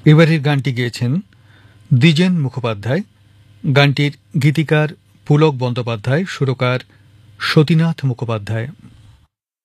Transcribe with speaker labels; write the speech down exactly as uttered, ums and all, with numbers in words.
Speaker 1: এবারের গানটি গেয়েছেন দ্বিজেন মুখোপাধ্যায়, গানটির গীতিকার পুলক বন্দ্যোপাধ্যায়, সুরকার সতীনাথ মুখোপাধ্যায়।